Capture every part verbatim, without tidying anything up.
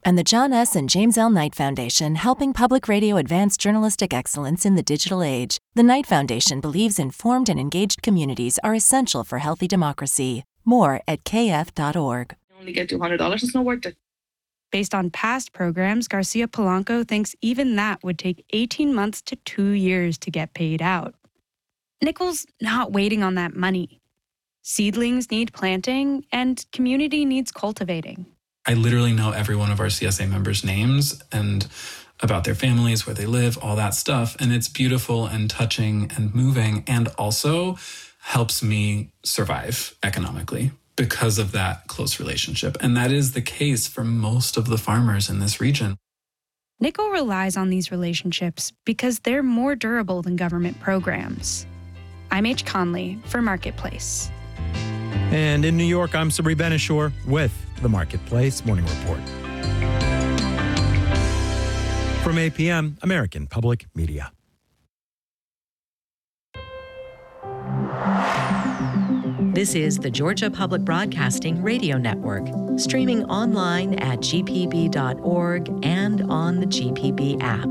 And the John S. and James L. Knight Foundation, helping public radio advance journalistic excellence in the digital age. The Knight Foundation believes informed and engaged communities are essential for healthy democracy. More at k f dot org. You only get two hundred dollars, it's not worth it. Based on past programs, Garcia Polanco thinks even that would take eighteen months to two years to get paid out. Nichols not waiting on that money. Seedlings need planting, and community needs cultivating. I literally know every one of our C S A members' names and about their families, where they live, all that stuff. And it's beautiful and touching and moving, and also helps me survive economically because of that close relationship. And that is the case for most of the farmers in this region. Nichol relies on these relationships because they're more durable than government programs. I'm H. Conley for Marketplace. And in New York, I'm Sabri Benishore with the Marketplace Morning Report. From A P M, American Public Media. This is the Georgia Public Broadcasting Radio Network, streaming online at g p b dot org and on the G P B app.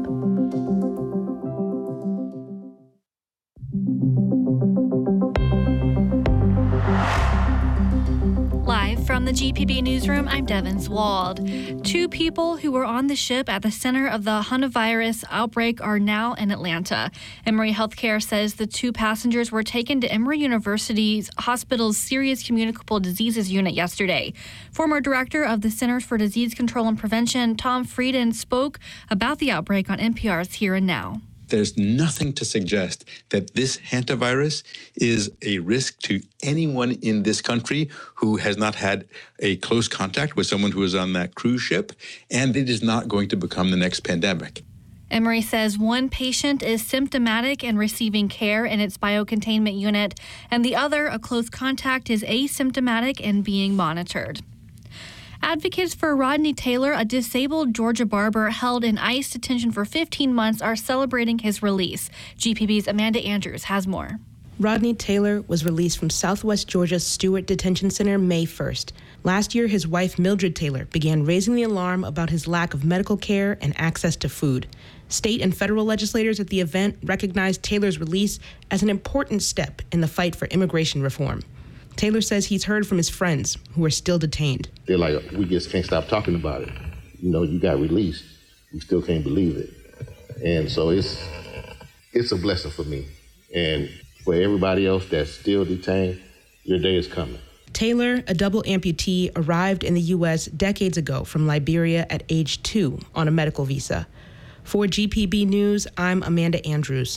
Live from the G P B newsroom, I'm Devin Swald. Two people who were on the ship at the center of the hantavirus outbreak are now in Atlanta. Emory Healthcare says the two passengers were taken to Emory University's hospital's Serious Communicable Diseases Unit yesterday. Former director of the Centers for Disease Control and Prevention, Tom Frieden, spoke about the outbreak on N P R's Here and Now. There's nothing to suggest that this hantavirus is a risk to anyone in this country who has not had a close contact with someone who is on that cruise ship, and it is not going to become the next pandemic. Emory says one patient is symptomatic and receiving care in its biocontainment unit, and the other, a close contact, is asymptomatic and being monitored. Advocates for Rodney Taylor, a disabled Georgia barber held in ICE detention for fifteen months, are celebrating his release. G P B's Amanda Andrews has more. Rodney Taylor was released from Southwest Georgia's Stewart Detention Center May first. Last year, his wife Mildred Taylor began raising the alarm about his lack of medical care and access to food. State and federal legislators at the event recognized Taylor's release as an important step in the fight for immigration reform. Taylor says he's heard from his friends who are still detained. They're like, we just can't stop talking about it. You know, you got released. We still can't believe it. And so it's it's a blessing for me. And for everybody else that's still detained, your day is coming. Taylor, a double amputee, arrived in the U S decades ago from Liberia at age two on a medical visa. For G P B News, I'm Amanda Andrews.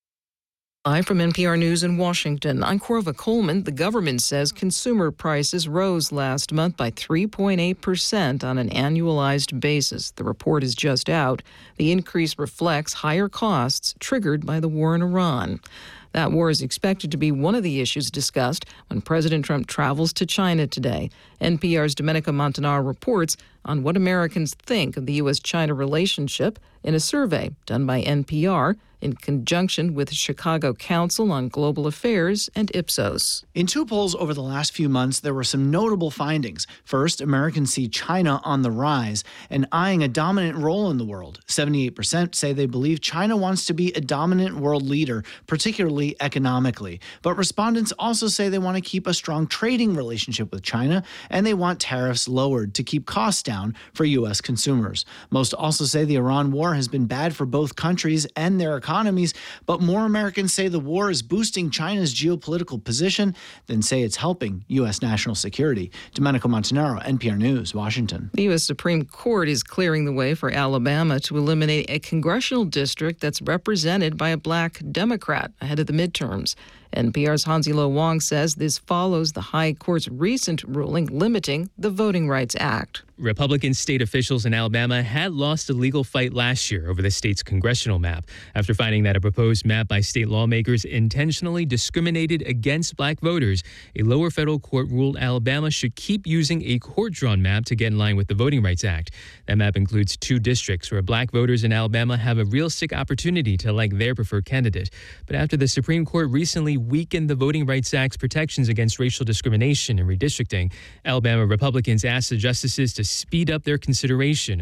Live from N P R News in Washington, I'm Corva Coleman. The government says consumer prices rose last month by three point eight percent on an annualized basis. The report is just out. The increase reflects higher costs triggered by the war in Iran. That war is expected to be one of the issues discussed when President Trump travels to China today. N P R's Domenica Montanaro reports on what Americans think of the U S China relationship in a survey done by N P R in conjunction with the Chicago Council on Global Affairs and Ipsos. In two polls over the last few months, there were some notable findings. First, Americans see China on the rise and eyeing a dominant role in the world. seventy-eight percent say they believe China wants to be a dominant world leader, particularly economically. But respondents also say they want to keep a strong trading relationship with China, and they want tariffs lowered to keep costs down for U S consumers. Most also say the Iran war has been bad for both countries and their economies. economies, but more Americans say the war is boosting China's geopolitical position than say it's helping U S national security. Domenico Montanaro, N P R News, Washington. The U S Supreme Court is clearing the way for Alabama to eliminate a congressional district that's represented by a black Democrat ahead of the midterms. N P R's Hansi-Lo Wong says this follows the High Court's recent ruling limiting the Voting Rights Act. Republican state officials in Alabama had lost a legal fight last year over the state's congressional map after finding that a proposed map by state lawmakers intentionally discriminated against black voters. A lower federal court ruled Alabama should keep using a court-drawn map to get in line with the Voting Rights Act. That map includes two districts where black voters in Alabama have a realistic opportunity to elect their preferred candidate. But after the Supreme Court recently weakened the Voting Rights Act's protections against racial discrimination and redistricting, Alabama Republicans asked the justices to speed up their consideration